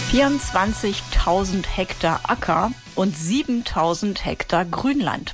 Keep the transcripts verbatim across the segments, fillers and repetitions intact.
vierundzwanzigtausend Hektar Acker und siebentausend Hektar Grünland.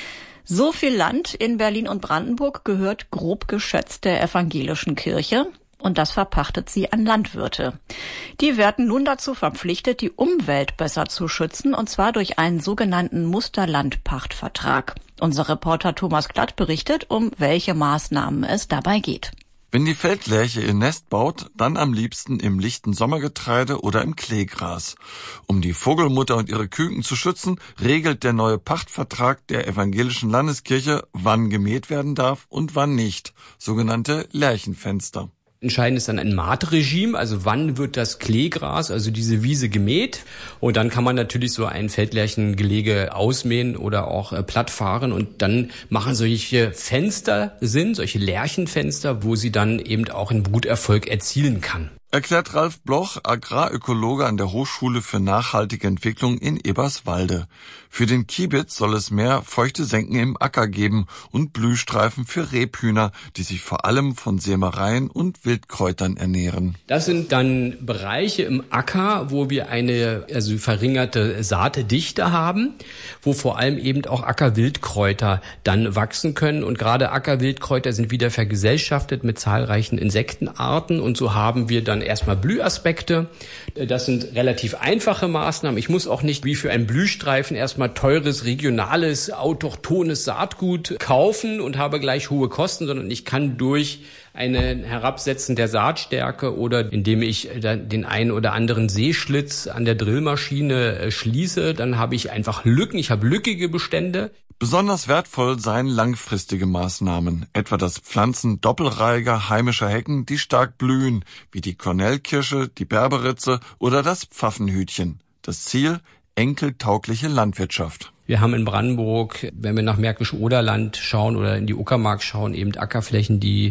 So viel Land in Berlin und Brandenburg gehört grob geschätzt der evangelischen Kirche. Und das verpachtet sie an Landwirte. Die werden nun dazu verpflichtet, die Umwelt besser zu schützen, und zwar durch einen sogenannten Musterlandpachtvertrag. Unser Reporter Thomas Glatt berichtet, um welche Maßnahmen es dabei geht. Wenn die Feldlerche ihr Nest baut, dann am liebsten im lichten Sommergetreide oder im Kleegras. Um die Vogelmutter und ihre Küken zu schützen, regelt der neue Pachtvertrag der evangelischen Landeskirche, wann gemäht werden darf und wann nicht. Sogenannte Lärchenfenster. Entscheidend ist dann ein Maatregime, also wann wird das Kleegras, also diese Wiese, gemäht. Und dann kann man natürlich so ein Feldlärchengelege ausmähen oder auch äh, plattfahren. Und dann machen solche Fenster Sinn, solche Lärchenfenster, wo sie dann eben auch einen Bruterfolg erzielen kann. Erklärt Ralf Bloch, Agrarökologe an der Hochschule für nachhaltige Entwicklung in Eberswalde. Für den Kiebitz soll es mehr feuchte Senken im Acker geben und Blühstreifen für Rebhühner, die sich vor allem von Sämereien und Wildkräutern ernähren. Das sind dann Bereiche im Acker, wo wir eine also verringerte Saatdichte haben, wo vor allem eben auch Ackerwildkräuter dann wachsen können. Und gerade Ackerwildkräuter sind wieder vergesellschaftet mit zahlreichen Insektenarten. Und so haben wir dann erstmal Blühaspekte. Das sind relativ einfache Maßnahmen. Ich muss auch nicht wie für einen Blühstreifen erstmal teures, regionales, autochthones Saatgut kaufen und habe gleich hohe Kosten, sondern ich kann durch ein Herabsetzen der Saatstärke oder indem ich den einen oder anderen Seeschlitz an der Drillmaschine schließe, dann habe ich einfach Lücken. Ich habe lückige Bestände. Besonders wertvoll seien langfristige Maßnahmen, etwa das Pflanzen doppelreihiger heimischer Hecken, die stark blühen, wie die Kornellkirsche, die Berberitze oder das Pfaffenhütchen. Das Ziel: enkeltaugliche Landwirtschaft. Wir haben in Brandenburg, wenn wir nach Märkisch-Oderland schauen oder in die Uckermark schauen, eben Ackerflächen, die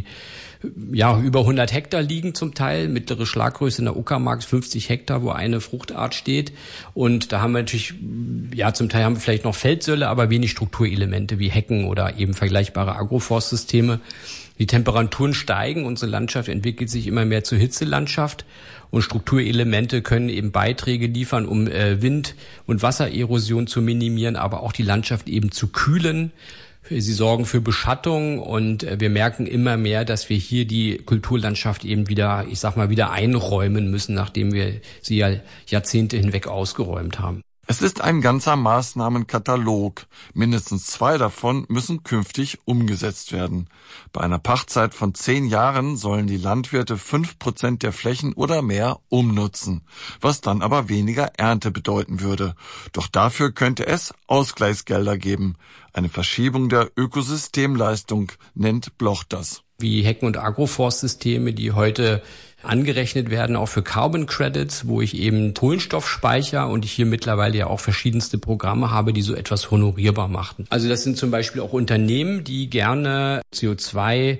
ja über hundert Hektar liegen zum Teil. Mittlere Schlaggröße in der Uckermark fünfzig Hektar, wo eine Fruchtart steht. Und da haben wir natürlich, ja zum Teil haben wir vielleicht noch Feldsölle, aber wenig Strukturelemente wie Hecken oder eben vergleichbare Agroforstsysteme. Die Temperaturen steigen, unsere Landschaft entwickelt sich immer mehr zur Hitzelandschaft. Und Strukturelemente können eben Beiträge liefern, um äh, Wind- und Wassererosion zu minimieren, aber auch die Landschaft eben zu kühlen. Sie sorgen für Beschattung und äh, wir merken immer mehr, dass wir hier die Kulturlandschaft eben wieder, ich sag mal, wieder einräumen müssen, nachdem wir sie ja Jahrzehnte hinweg ausgeräumt haben. Es ist ein ganzer Maßnahmenkatalog. Mindestens zwei davon müssen künftig umgesetzt werden. Bei einer Pachtzeit von zehn Jahren sollen die Landwirte fünf Prozent der Flächen oder mehr umnutzen, was dann aber weniger Ernte bedeuten würde. Doch dafür könnte es Ausgleichsgelder geben. Eine Verschiebung der Ökosystemleistung nennt Bloch das. Wie Hecken- und Agroforstsysteme, die heute angerechnet werden, auch für Carbon Credits, wo ich eben Kohlenstoff speichere und ich hier mittlerweile ja auch verschiedenste Programme habe, die so etwas honorierbar machen. Also das sind zum Beispiel auch Unternehmen, die gerne C O zwei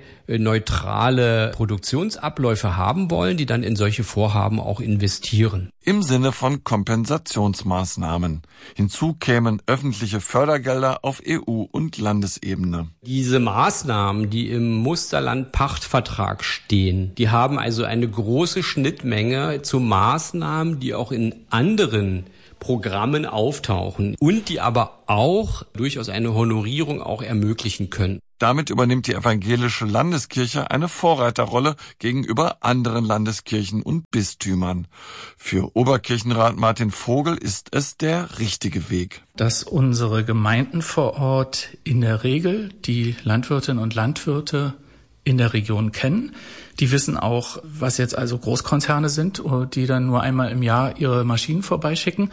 neutrale Produktionsabläufe haben wollen, die dann in solche Vorhaben auch investieren. Im Sinne von Kompensationsmaßnahmen. Hinzu kämen öffentliche Fördergelder auf E U- und Landesebene. Diese Maßnahmen, die im Musterlandpachtvertrag stehen, die haben also eine große Schnittmenge zu Maßnahmen, die auch in anderen Programmen auftauchen und die aber auch durchaus eine Honorierung auch ermöglichen können. Damit übernimmt die evangelische Landeskirche eine Vorreiterrolle gegenüber anderen Landeskirchen und Bistümern. Für Oberkirchenrat Martin Vogel ist es der richtige Weg. Dass unsere Gemeinden vor Ort in der Regel die Landwirtinnen und Landwirte in der Region kennen. Die wissen auch, was jetzt also Großkonzerne sind, die dann nur einmal im Jahr ihre Maschinen vorbeischicken.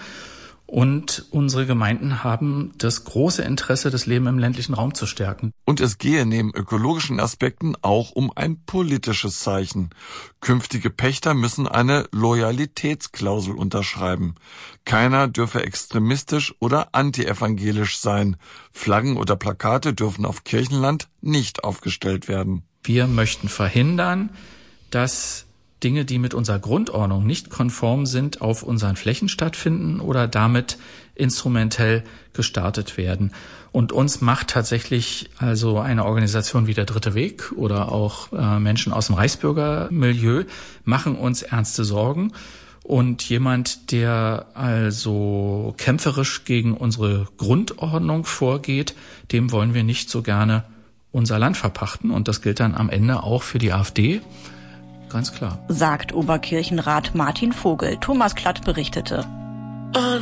Und unsere Gemeinden haben das große Interesse, das Leben im ländlichen Raum zu stärken. Und es gehe neben ökologischen Aspekten auch um ein politisches Zeichen. Künftige Pächter müssen eine Loyalitätsklausel unterschreiben. Keiner dürfe extremistisch oder antievangelisch sein. Flaggen oder Plakate dürfen auf Kirchenland nicht aufgestellt werden. Wir möchten verhindern, dass Dinge, die mit unserer Grundordnung nicht konform sind, auf unseren Flächen stattfinden oder damit instrumentell gestartet werden. Und uns macht tatsächlich also eine Organisation wie der Dritte Weg oder auch äh, Menschen aus dem Reichsbürgermilieu machen uns ernste Sorgen. Und jemand, der also kämpferisch gegen unsere Grundordnung vorgeht, dem wollen wir nicht so gerne unser Land verpachten. Und das gilt dann am Ende auch für die AfD. Ganz klar. Sagt Oberkirchenrat Martin Vogel. Thomas Klatt berichtete.